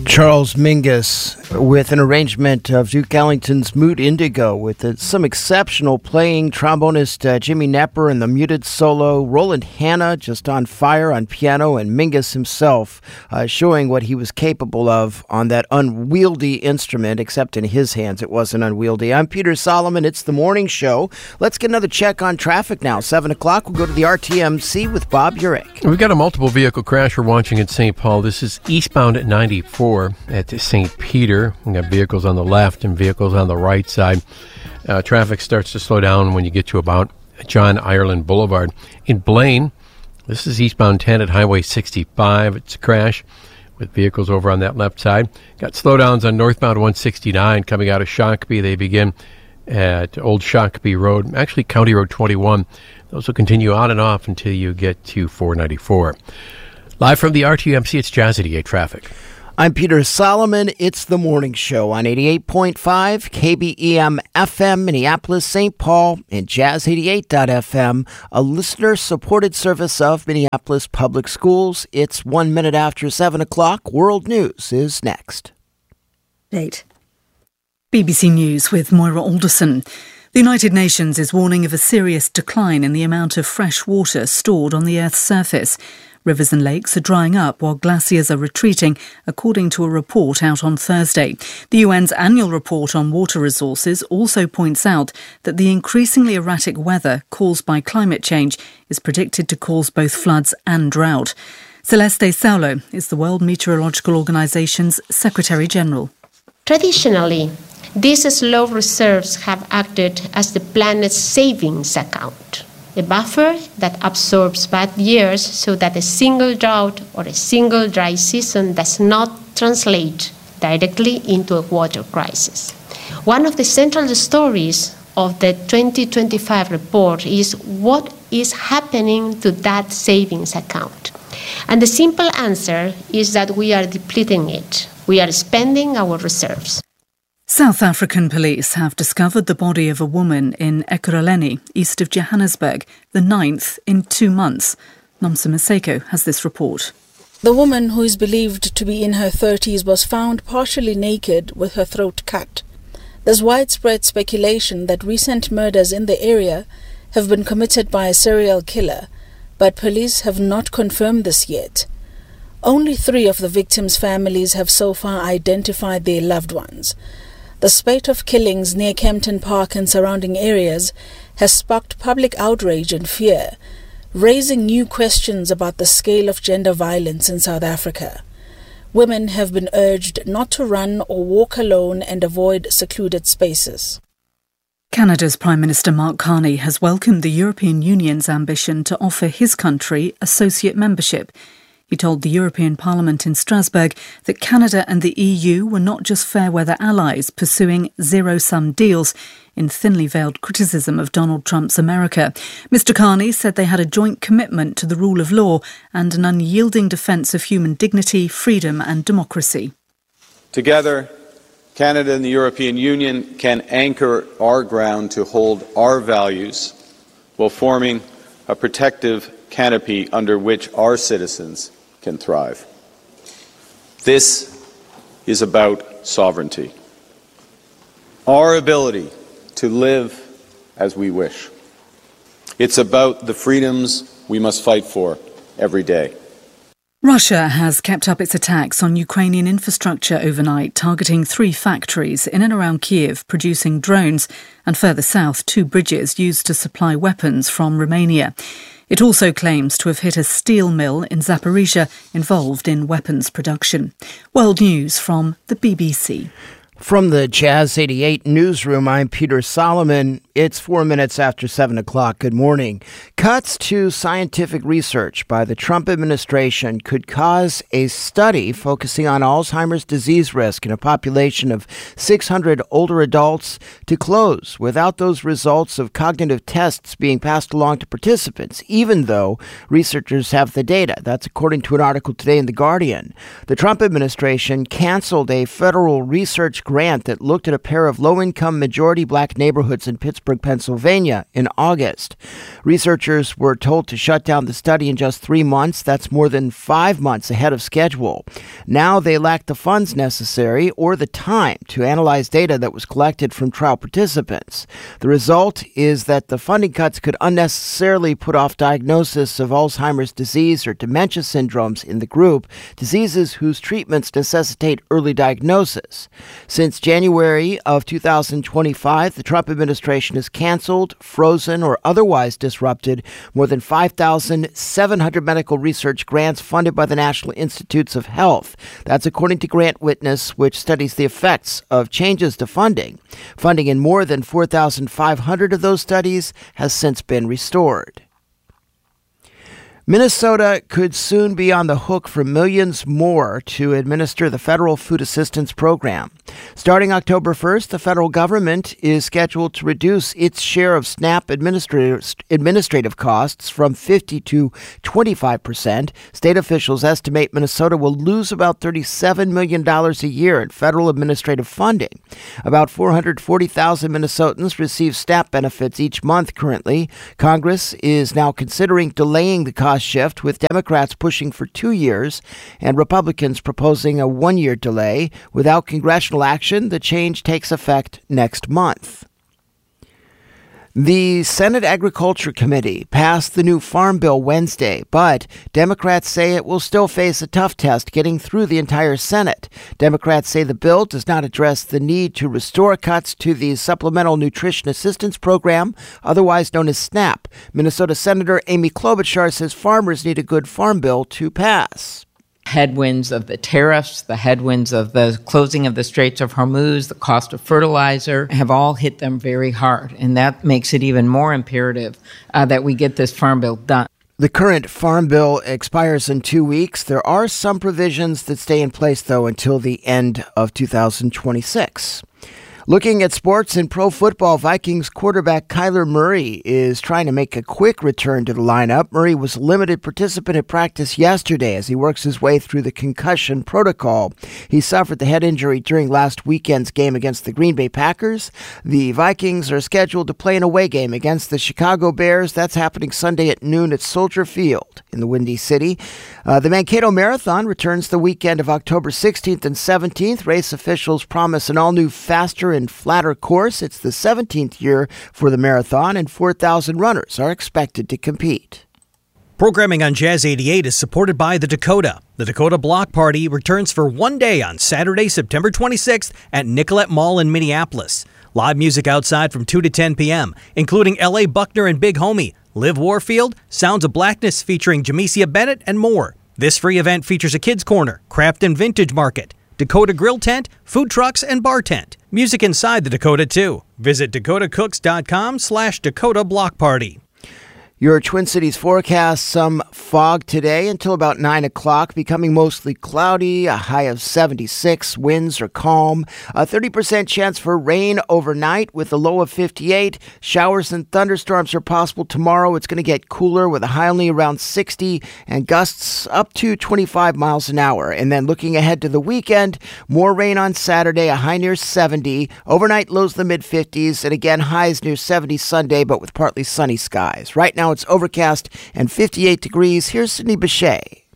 Charles Mingus with an arrangement of Duke Ellington's Mood Indigo with some exceptional playing. Trombonist Jimmy Knepper and the muted solo. Roland Hanna just on fire on piano, and Mingus himself showing what he was capable of on that unwieldy instrument, except in his hands it wasn't unwieldy. I'm Peter Solomon. It's the morning show. Let's get another check on traffic now. 7 o'clock, we'll go to the RTMC with Bob Urich. We've got a multiple vehicle crash we're watching at St. Paul. This is eastbound at 94 at St. Peter. We've got vehicles on the left and vehicles on the right side. Traffic starts to slow down when you get to about John Ireland Boulevard. In Blaine, this is eastbound 10 at Highway 65. It's a crash with vehicles over on that left side. Got slowdowns on northbound 169 coming out of Shakopee. They begin at Old Shakopee Road, actually County Road 21. Those will continue on and off until you get to 494. Live from the RTMC, it's Jazz 88 Traffic. I'm Peter Solomon. It's the morning show on 88.5 KBEM FM, Minneapolis, St. Paul, and Jazz88.fm, a listener-supported service of Minneapolis Public Schools. It's 1 minute after 7 o'clock. World News is next. 8. BBC News with Moira Alderson. The United Nations is warning of a serious decline in the amount of fresh water stored on the Earth's surface. Rivers and lakes are drying up while glaciers are retreating, according to a report out on Thursday. The UN's annual report on water resources also points out that the increasingly erratic weather caused by climate change is predicted to cause both floods and drought. Celeste Saulo is the World Meteorological Organization's Secretary-General. Traditionally, these slow reserves have acted as the planet's savings account, a buffer that absorbs bad years so that a single drought or a single dry season does not translate directly into a water crisis. One of the central stories of the 2025 report is what is happening to that savings account. And the simple answer is that we are depleting it. We are spending our reserves. South African police have discovered the body of a woman in Ekurhuleni, east of Johannesburg, the 9th in 2 months. Nomsa Maseko has this report. The woman, who is believed to be in her 30s, was found partially naked with her throat cut. There's widespread speculation that recent murders in the area have been committed by a serial killer, but police have not confirmed this yet. Only 3 of the victims' families have so far identified their loved ones. The spate of killings near Kempton Park and surrounding areas has sparked public outrage and fear, raising new questions about the scale of gender violence in South Africa. Women have been urged not to run or walk alone and avoid secluded spaces. Canada's Prime Minister Mark Carney has welcomed the European Union's ambition to offer his country associate membership. He told the European Parliament in Strasbourg that Canada and the EU were not just fair-weather allies pursuing zero-sum deals in thinly veiled criticism of Donald Trump's America. Mr. Carney said they had a joint commitment to the rule of law and an unyielding defence of human dignity, freedom and democracy. Together, Canada and the European Union can anchor our ground to hold our values while forming a protective canopy under which our citizens can thrive. This is about sovereignty, our ability to live as we wish. It's about the freedoms we must fight for every day. Russia has kept up its attacks on Ukrainian infrastructure overnight, targeting 3 factories in and around Kiev producing drones, and further south 2 bridges used to supply weapons from Romania. It also claims to have hit a steel mill in Zaporizhia involved in weapons production. World News from the BBC. From the Jazz 88 newsroom, I'm Peter Solomon. It's 4 minutes after 7 o'clock. Good morning. Cuts to scientific research by the Trump administration could cause a study focusing on Alzheimer's disease risk in a population of 600 older adults to close without those results of cognitive tests being passed along to participants, even though researchers have the data. That's according to an article today in The Guardian. The Trump administration canceled a federal research grant that looked at a pair of low-income majority black neighborhoods in Pittsburgh, Pennsylvania in August. Researchers were told to shut down the study in just 3 months. That's more than 5 months ahead of schedule. Now they lack the funds necessary or the time to analyze data that was collected from trial participants. The result is that the funding cuts could unnecessarily put off diagnosis of Alzheimer's disease or dementia syndromes in the group, diseases whose treatments necessitate early diagnosis. Since January of 2025, the Trump administration has canceled, frozen, or otherwise disrupted more than 5,700 medical research grants funded by the National Institutes of Health. That's according to Grant Witness, which studies the effects of changes to funding. Funding in more than 4,500 of those studies has since been restored. Minnesota could soon be on the hook for millions more to administer the federal food assistance program. Starting October 1st, the federal government is scheduled to reduce its share of SNAP administrative costs from 50 to 25%. State officials estimate Minnesota will lose about $37 million a year in federal administrative funding. About 440,000 Minnesotans receive SNAP benefits each month currently. Congress is now considering delaying the cost shift, with Democrats pushing for 2 years and Republicans proposing a 1-year delay. Without congressional action, the change takes effect next month. The Senate Agriculture Committee passed the new Farm Bill Wednesday, but Democrats say it will still face a tough test getting through the entire Senate. Democrats say the bill does not address the need to restore cuts to the Supplemental Nutrition Assistance Program, otherwise known as SNAP. Minnesota Senator Amy Klobuchar says farmers need a good farm bill to pass. Headwinds of the tariffs, the headwinds of the closing of the Straits of Hormuz, the cost of fertilizer have all hit them very hard. And that makes it even more imperative that we get this farm bill done. The current farm bill expires in 2 weeks. There are some provisions that stay in place, though, until the end of 2026. Looking at sports in pro football, Vikings quarterback Kyler Murray is trying to make a quick return to the lineup. Murray was a limited participant at practice yesterday as he works his way through the concussion protocol. He suffered the head injury during last weekend's game against the Green Bay Packers. The Vikings are scheduled to play an away game against the Chicago Bears. That's happening Sunday at noon at Soldier Field in the Windy City. The Mankato Marathon returns the weekend of October 16th and 17th. Race officials promise an all-new, faster and flatter course. It's the 17th year for the marathon, and 4,000 runners are expected to compete. Programming on Jazz 88 is supported by The Dakota. The Dakota Block Party returns for 1 day on Saturday, September 26th at Nicollet Mall in Minneapolis. Live music outside from 2 to 10 p.m., including L.A. Buckner and Big Homie, Liv Warfield, Sounds of Blackness featuring Jamesia Bennett, and more. This free event features a kids' corner, craft and vintage market, Dakota Grill Tent, food trucks, and bar tent. Music inside the Dakota, too. Visit dakotacooks.com/Dakota Block Party. Your Twin Cities forecast, some fog today until about 9 o'clock, becoming mostly cloudy, a high of 76. Winds are calm. A 30% chance for rain overnight with a low of 58. Showers and thunderstorms are possible tomorrow. It's going to get cooler with a high only around 60 and gusts up to 25 miles an hour. And then looking ahead to the weekend, more rain on Saturday, a high near 70. Overnight lows in the mid-50s, and again highs near 70 Sunday, but with partly sunny skies. Right now, it's overcast and 58 degrees. Here's Sydney Bechet.